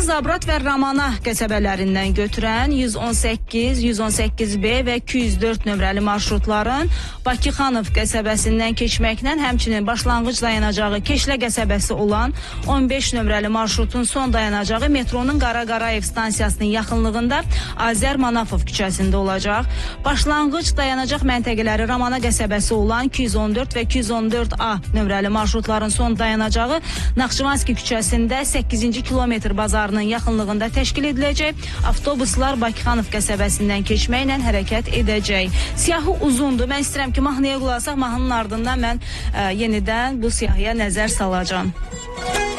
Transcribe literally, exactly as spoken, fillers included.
Zabrat və Ramana qəsəbələrindən götürən yüz on səkkiz, yüz on səkkiz B və iki yüz dörd nömrəli marşrutların Bakıxanov qəsəbəsindən keçməklə, həmçinin başlanğıc dayanacağı Keşlə qəsəbəsi olan on beş nömrəli marşrutun son dayanacağı metronun Qara Qarayev stansiyasının yaxınlığında Azər Manafov küçəsində olacaq. Başlanğıc dayanacaq məntəqələri Ramana qəsəbəsi olan iki yüz on dörd və iki yüz on dörd A nömrəli marşrutların son dayanacağı Naxçıvanski küçəsində səkkizinci kilometr bazarının yaxınlığında təşkil ediləcək. Avtobuslar Bakıxanov qəsəbəsindən keçməklə hərəkət edəcək. Siyahı uzundur. Mən istəyirəm ki, mahnıya qulaq asaq, mahnının ardından mən ə, yenidən bu siyahıya nəzər salacağım.